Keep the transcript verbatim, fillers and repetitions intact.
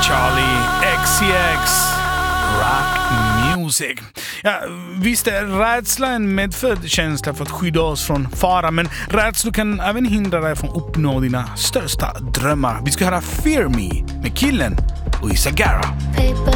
Charlie X C X Rock Music. Ja, visst är rädsla en medfödd känsla för att skydda oss från fara, men rädsla kan även hindra dig från att uppnå dina största drömmar. Vi ska höra Fear Me med Killen och Isagara. Paper